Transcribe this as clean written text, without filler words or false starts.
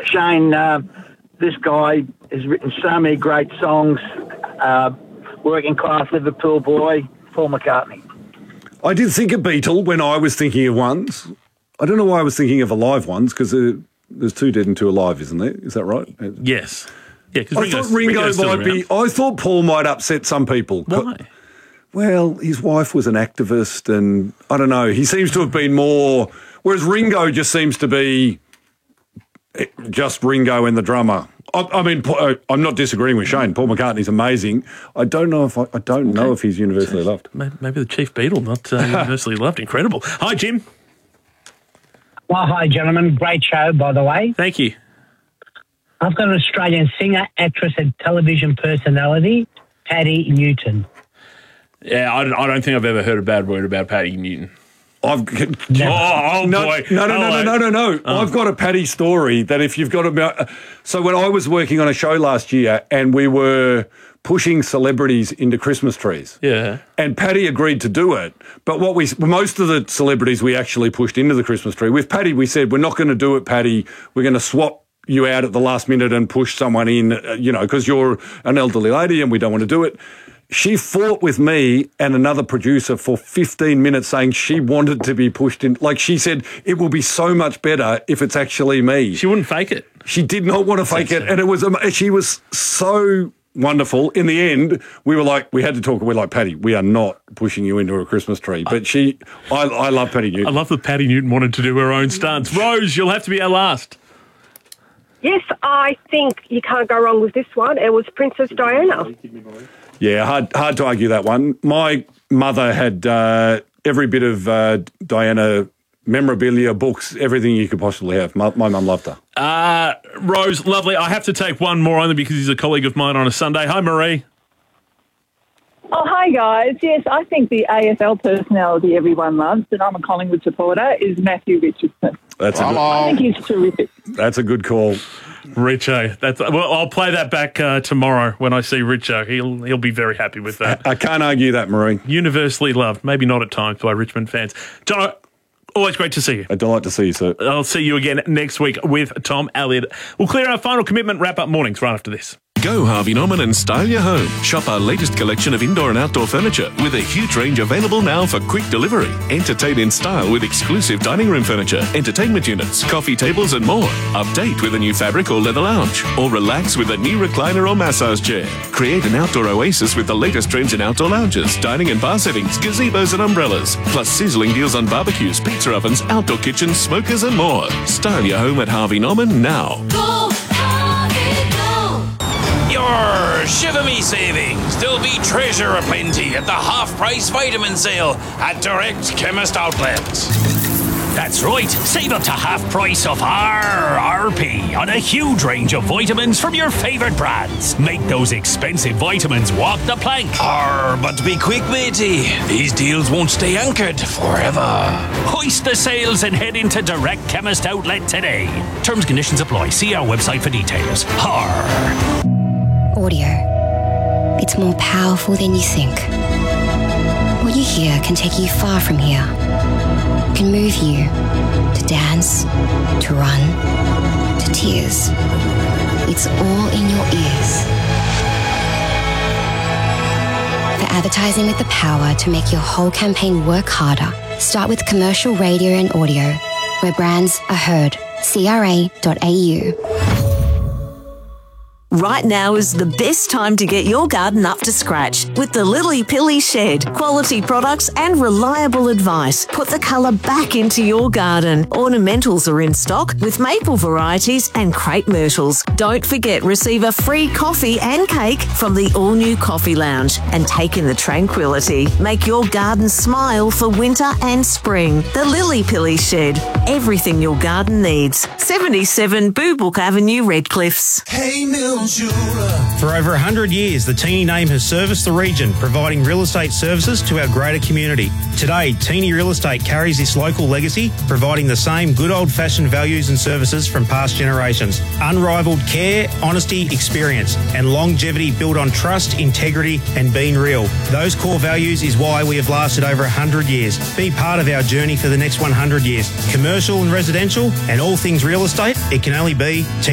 Shane, this guy has written so many great songs. Working class Liverpool boy, Paul McCartney. I did think of Beatle when I was thinking of ones. I don't know why I was thinking of alive ones, because there's 2 dead and 2 alive, isn't there? Is that right? Yes. Yeah, I thought Ringo might be. I thought Paul might upset some people. Why? Well, his wife was an activist, and I don't know. He seems to have been more. Whereas Ringo just seems to be just Ringo and the drummer. I mean, I'm not disagreeing with Shane. Paul McCartney's amazing. I don't know if he's universally loved. Maybe the Chief Beatle, not universally loved. Incredible. Hi, Jim. Well, hi, gentlemen. Great show, by the way. Thank you. I've got an Australian singer, actress, and television personality, Patty Newton. Yeah, I don't think I've ever heard a bad word about Patty Newton. Boy. No. I've got a Patty story that if you've got a... So when I was working on a show last year and we were pushing celebrities into Christmas trees. Yeah. And Patty agreed to do it. But most of the celebrities we actually pushed into the Christmas tree. With Patty, we said, we're not going to do it, Patty. We're going to swap you out at the last minute and push someone in, because you're an elderly lady and we don't want to do it. She fought with me and another producer for 15 minutes saying she wanted to be pushed in. Like she said, it will be so much better if it's actually me. She wouldn't fake it. She did not want to fake it. And she was so wonderful. In the end, we had to talk. We're like, Patty, we are not pushing you into a Christmas tree. But I love Patty Newton. I love that Patty Newton wanted to do her own stunts. Rose, you'll have to be our last. Yes, I think you can't go wrong with this one. It was Princess Diana. Yeah, hard to argue that one. My mother had every bit of Diana memorabilia, books, everything you could possibly have. My mum loved her. Rose, lovely. I have to take one more only because he's a colleague of mine on a Sunday. Hi, Marie. Oh, hi, guys. Yes, I think the AFL personality everyone loves, and I'm a Collingwood supporter, is Matthew Richardson. I think he's terrific. That's a good call. Richo. I'll play that back tomorrow when I see Richo. He'll be very happy with that. I can't argue that, Marie. Universally loved, maybe not at times by Richmond fans. John, always great to see you. A delight to see you, sir. I'll see you again next week with Tom Elliott. We'll clear our final commitment wrap-up mornings right after this. Go Harvey Norman and style your home. Shop our latest collection of indoor and outdoor furniture with a huge range available now for quick delivery. Entertain in style with exclusive dining room furniture, entertainment units, coffee tables and more. Update with a new fabric or leather lounge. Or relax with a new recliner or massage chair. Create an outdoor oasis with the latest trends in outdoor lounges, dining and bar settings, gazebos and umbrellas. Plus sizzling deals on barbecues, pizza ovens, outdoor kitchens, smokers and more. Style your home at Harvey Norman now. Go Harvey, go! Your Shiver Me savings. There'll be treasure aplenty at the half-price vitamin sale at Direct Chemist Outlets. That's right. Save up to half price of RRP on a huge range of vitamins from your favourite brands. Make those expensive vitamins walk the plank. But be quick, matey. These deals won't stay anchored forever. Hoist the sails and head into Direct Chemist Outlet today. Terms and conditions apply. See our website for details. Audio. It's more powerful than you think. What you hear can take you far from here. Can move you to dance, to run, to tears. It's all in your ears. For advertising with the power to make your whole campaign work harder, start with commercial radio and audio, where brands are heard. CRA.au. Right now is the best time to get your garden up to scratch with the Lily Pilly Shed. Quality products and reliable advice. Put the colour back into your garden. Ornamentals are in stock with maple varieties and crepe myrtles. Don't forget, receive a free coffee and cake from the all-new Coffee Lounge and take in the tranquility. Make your garden smile for winter and spring. The Lily Pilly Shed. Everything your garden needs. 77 Boobook Avenue, Redcliffs. Hey, for over 100 years, the Teeny name has serviced the region, providing real estate services to our greater community. Today, Teeny Real Estate carries this local legacy, providing the same good old-fashioned values and services from past generations. Unrivaled care, honesty, experience, and longevity built on trust, integrity, and being real. Those core values is why we have lasted over 100 years. Be part of our journey for the next 100 years. Commercial and residential, and all things real estate, it can only be Teeny.